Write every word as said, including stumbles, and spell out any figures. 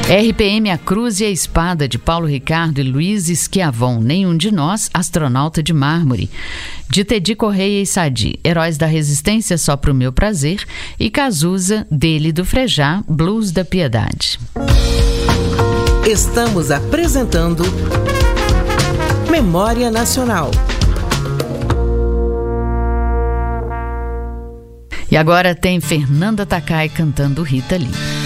R P M A Cruz e a Espada, de Paulo Ricardo e Luiz Schiavon. Nenhum de Nós, Astronauta de Mármore, de Tedi Correia e Sadi. Heróis da Resistência, Só Pro Meu Prazer. E Cazuza, dele do Frejá, Blues da Piedade. Estamos apresentando Memória Nacional. E agora tem Fernanda Takai cantando Rita Lee.